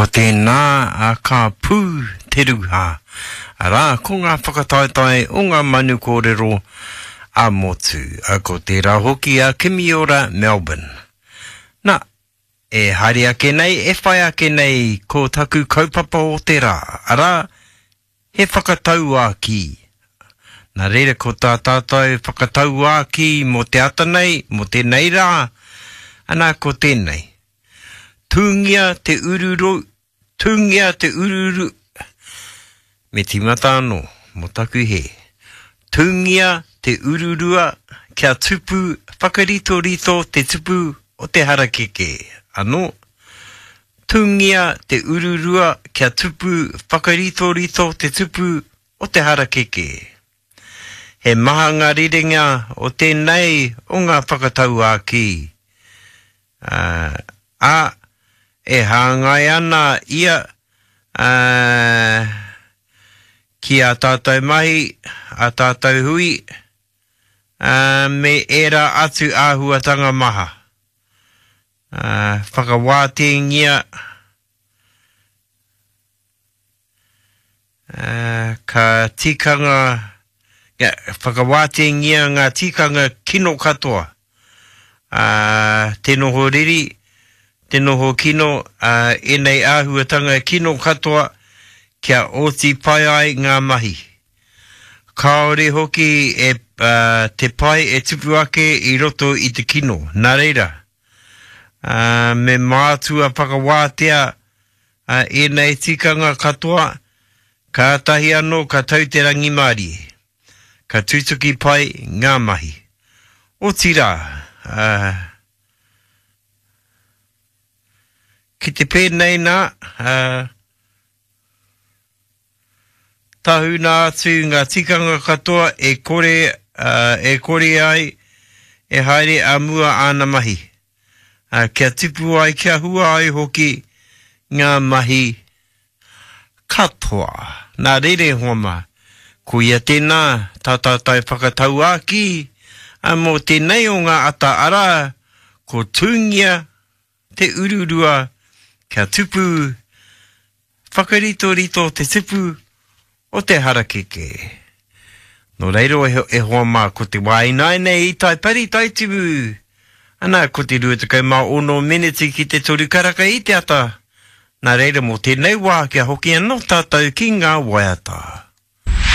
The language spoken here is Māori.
Ko tēnā a ka pū te ruha. Ara, ko ngā whakataetai o ngā manu kōrero a motu. A ko tērā hoki a Kimiora, Melbourne. Nā, e haere ake nei, e whai ake nei ko taku kaupapa o te rā. Ara, he whakatau a ki. Nā reira ko tā tātou whakatau a ki mo te ata nei, mo te nei rā. Anā ko tēnei. Tūngia te ururu, tūngia te ururu. Me timata anō, mo taku he. Tūngia te ururua, kia tupu, whakarito rito te tupu o te harakeke. Anō, tūngia te ururua, kia tupu, whakarito rito te tupu o te harakeke. He maha ngā rerenga o tēnei o ngā whakatau a ki. E hāngai ana ia ki a tātou mahi, a tātou hui, me era atu āhuatanga maha. Whakawātengia, ka tikanga, whakawātengia ngā tikanga kino katoa. Te noho riri, te noho kino, enei āhuatanga kino katoa, kia oti pai ai ngā mahi. Kāore hoki te pai e tupu ake i roto i te kino, nā reira. Me mātua whakawātea enei tikanga katoa, ka tahi anō ka tau te rangi māri. Ka tutuki pai ngā mahi. O tira, ki te pēnei nā, tahu nā atu ngā tikanga katoa e kore ai, e haere a mua ana mahi. Kia tipu ai, kia hua ai hoki ngā mahi katoa. Nā rere homa, ko ia tēnā, tātātai whakatau a ki, mō tēnei o ngā ata ara, ko tūngia te ururua, kia tupu, whakarito rito te tupu o te harakeke. No reiro e hoa mā ko te wainai nei i tai pari tai tibu. Ana ko te ruatakau mā ono meneti ki te toru karaka i te ata. Nā reira mō tēnei wā kia hoki anō tātou ki ngā waiata.